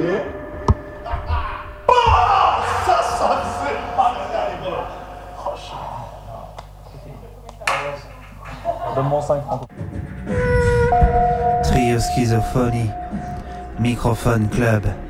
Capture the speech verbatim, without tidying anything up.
Et... Oh, ça, ça me fait mal. Donne-moi cinq, Franco. Trio Schizophonie, Microphone Club.